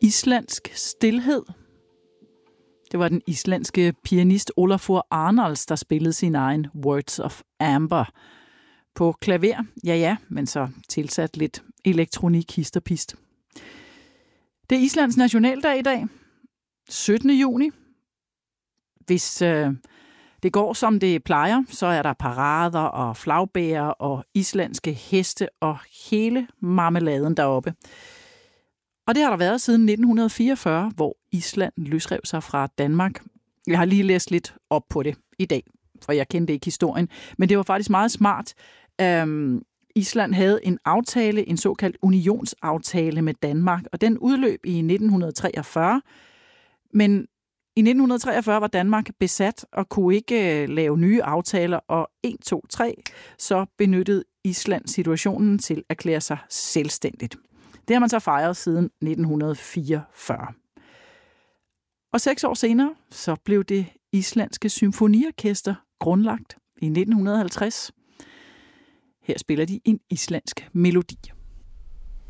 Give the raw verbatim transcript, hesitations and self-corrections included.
Islandsk stilhed. Det var den islandske pianist Olafur Arnalds, der spillede sin egen Words of Amber på klaver. Ja, ja, men så tilsat lidt elektronik, hist og pist. Det er Islands nationaldag i dag, syttende juni. Hvis øh, det går som det plejer, så er der parader og flagbærer og islandske heste og hele marmeladen deroppe. Og det har der været siden nitten fireogfyrre, hvor Island løsrev sig fra Danmark. Jeg har lige læst lidt op på det i dag, for jeg kendte ikke historien. Men det var faktisk meget smart. Um, Island havde en aftale, en såkaldt unionsaftale med Danmark, og den udløb i nitten treogfyrre. Men i nitten treogfyrre var Danmark besat og kunne ikke uh, lave nye aftaler, og en, to, tre, så benyttede Island situationen til at erklære sig selvstændigt. Det har man så fejret siden nitten fireogfyrre. Og seks år senere, så blev det islandske symfoniorkester grundlagt i nitten halvtreds. Her spiller de en islandsk melodi.